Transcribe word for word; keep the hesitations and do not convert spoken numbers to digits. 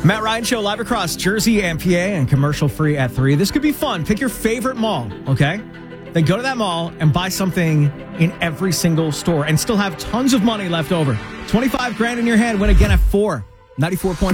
Matt Ryan Show live across Jersey and P A and commercial free at three. This could be fun. Pick your favorite mall, okay? Then go to that mall and buy something in every single store and still have tons of money left over. twenty-five grand in your hand. Win again at four. ninety-four point five